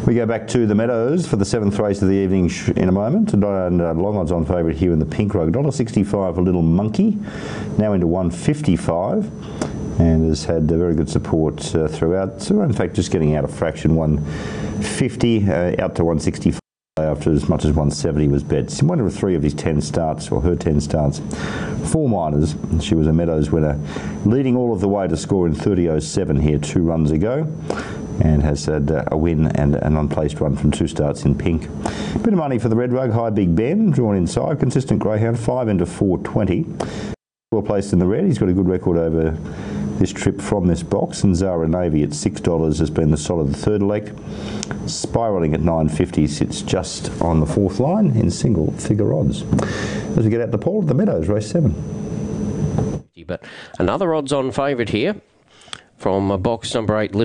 We go back to the Meadows for the seventh race of the evening in a moment. And long odds on favourite here in the pink rug. $1.65 a Little Monkey, now into 155, and has had very good support throughout. So in fact, just getting out a fraction, 150 out to 165. After as much as 170 was bet. One of three of his 10 starts, or her 10 starts, 4 minors. She was a Meadows winner, leading all of the way to score in 30.07 here 2 runs ago, and has had a win and an unplaced run from 2 starts in pink. Bit of money for the red rug. High Big Ben, drawn inside, consistent greyhound, 5 into 420. Well placed in the red. He's got a good record over this trip from this box, and Zara Navy at $6 has been the solid third elect. Spiralling at $9.50 sits just on the 4th line in single figure odds. As we get out the poll at the Meadows, race 7. But another odds on favourite here from box number 8.